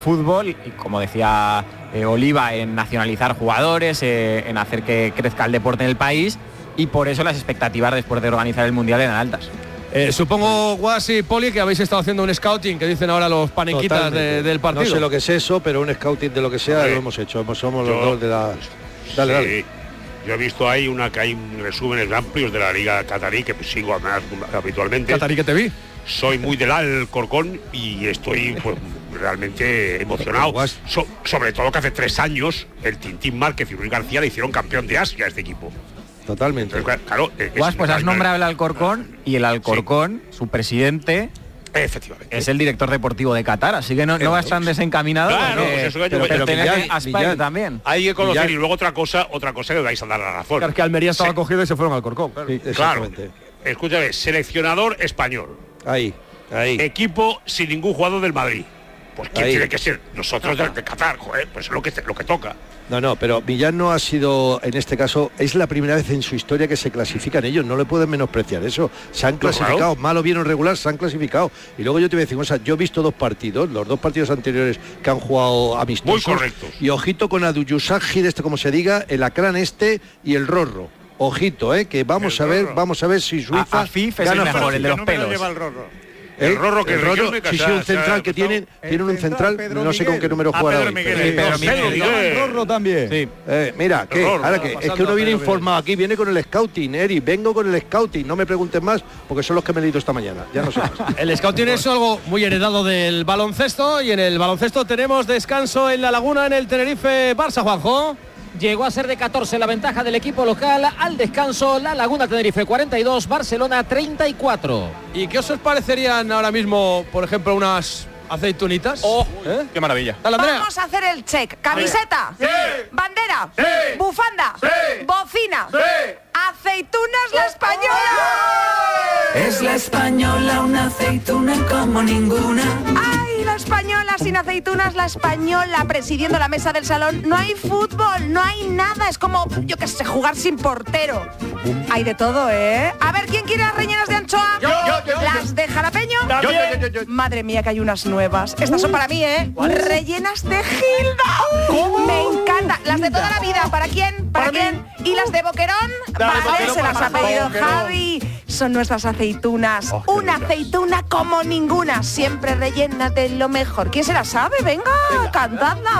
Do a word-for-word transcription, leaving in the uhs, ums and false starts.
fútbol y, como decía eh, Oliva, en nacionalizar jugadores, eh, en hacer que crezca el deporte en el país, y por eso las expectativas después de organizar el Mundial eran altas. Eh, supongo, Guas y Poli, que habéis estado haciendo un scouting, que dicen ahora los paniquitas de, del partido. No sé lo que es eso, pero un scouting de lo que sea sí. lo hemos hecho. Somos Yo, los dos de la... Dale, sí. dale. Yo he visto ahí una que hay resúmenes amplios de la Liga Catarí, que sigo además habitualmente. Catarí, que te vi. Soy muy del Alcorcón y estoy pues, realmente emocionado. So, sobre todo que hace tres años el Tintín Márquez y Luis García le hicieron campeón de Asia a este equipo. Totalmente. Entonces, claro, es, Guas, pues has nombrado el Alcorcón, y el Alcorcón, sí. su presidente... Efectivamente. Es el director deportivo de Qatar, así que no, no vas tan desencaminado. Claro, porque, pues eso que pero, pero, pero Millán, a España también. Hay que conocer. Millán. Y luego otra cosa, otra cosa que me vais a dar la razón. Claro, que Almería estaba Se, cogido y se fueron al Alcorcón. Sí, claro. Escúchame, seleccionador español. Ahí, ahí. Equipo sin ningún jugador del Madrid. Pues quién ahí. tiene que ser, nosotros de, de Qatar, joder, pues es lo que lo que toca. No, no, pero Millán no ha sido, en este caso, es la primera vez en su historia que se clasifican ellos, no le pueden menospreciar eso. Se han clasificado, claro. Malo, bien o regular, se han clasificado. Y luego yo te voy a decir, o sea, yo he visto dos partidos, los dos partidos anteriores que han jugado amistosos. Muy correctos. Y ojito con Aduyusagi, de este como se diga, el Acrán este y el Rorro. Ojito, eh, que vamos el a ver, Rorro. vamos a ver si Suiza a, a F I F es el mejor, el de los pelos. El Rorro que el Rorro, sí, sí, un central que tienen, tienen un central, Pedro no sé Miguel. con qué número Ah, jugará Pedro hoy. Miguel, pero- eh, Pedro pero- Miguel. El Rorro también. Sí. Eh, mira, ¿qué? Rorro, Ahora que es que uno viene informado aquí, viene con el scouting, Eri, vengo con el scouting, no me preguntes más, porque son los que me he leído esta mañana, ya no sé más. El scouting es algo muy heredado del baloncesto, y en el baloncesto tenemos descanso en La Laguna en el Tenerife Barça, Juanjo. Llegó a ser de catorce la ventaja del equipo local al descanso. La Laguna Tenerife cuarenta y dos, Barcelona treinta y cuatro. ¿Y qué os parecerían ahora mismo, por ejemplo, unas aceitunitas? Oh, ¿Eh? qué maravilla. Dale, Andrea. Vamos a hacer el check. Camiseta, Sí. bandera, Sí. bufanda, Sí. bocina, Sí. aceitunas la española. Es la española, una aceituna como ninguna. ¡Ay, la española sin aceitunas, la española presidiendo la mesa del salón! No hay fútbol, no hay nada, es como, yo qué sé, jugar sin portero. Hay de todo, ¿eh? A ver, ¿quién quiere las rellenas de anchoa? Yo, yo, yo, ¿Las de jalapeño? Yo, yo, yo, yo, yo. Madre mía, que hay unas nuevas. Estas son para mí, ¿eh? Rellenas de Gilda. ¿Cómo? Me encanta. Las de toda la vida. ¿Para quién? ¿Para, Para quién? ¿Y las de Boquerón? Las de Vale, Boquerón se las para ha pedido Boquerón. Javi. Son nuestras aceitunas. Oh, qué Una ricas. aceituna como ninguna. Siempre rellena de lo mejor. ¿Quién se la sabe? Venga, cantadla.